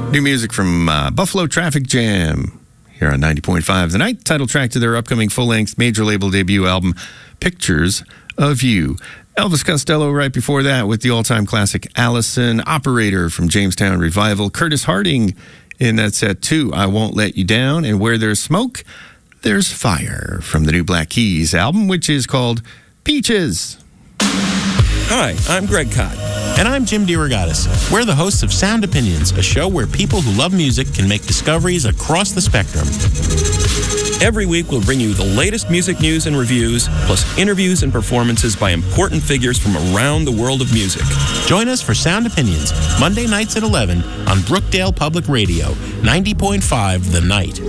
New music from Buffalo Traffic Jam here on 90.5 The Night. Title track to their upcoming full-length major label debut album, Pictures of You. Elvis Costello right before that with the all-time classic Allison. Operator from Jamestown Revival. Curtis Harding in that set too, I Won't Let You Down. And Where There's Smoke, There's Fire from the new Black Keys album, which is called Peaches. Hi, I'm Greg Kot. And I'm Jim DeRogatis. We're the hosts of Sound Opinions, a show where people who love music can make discoveries across the spectrum. Every week, we'll bring you the latest music news and reviews, plus interviews and performances by important figures from around the world of music. Join us for Sound Opinions, Monday nights at 11 on Brookdale Public Radio, 90.5 The Night.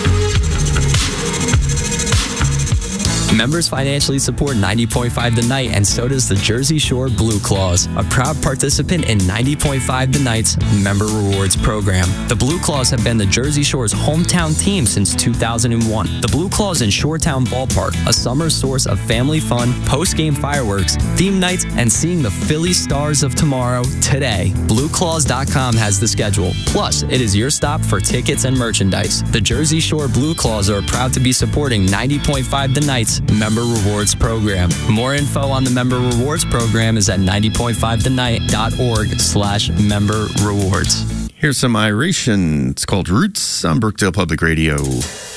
Members financially support 90.5 The Night, and so does the Jersey Shore Blue Claws, a proud participant in 90.5 The Night's Member Rewards program. The Blue Claws have been the Jersey Shore's hometown team since 2001. The Blue Claws in Shoretown Ballpark, a summer source of family fun, post-game fireworks, theme nights, and seeing the Philly Stars of tomorrow today. BlueClaws.com has the schedule. Plus, it is your stop for tickets and merchandise. The Jersey Shore Blue Claws are proud to be supporting 90.5 The Night's Member Rewards program. More info on the Member Rewards program is at 90.5thennight.org/member rewards. Here's some Iration. It's called Roots on Brookdale Public Radio.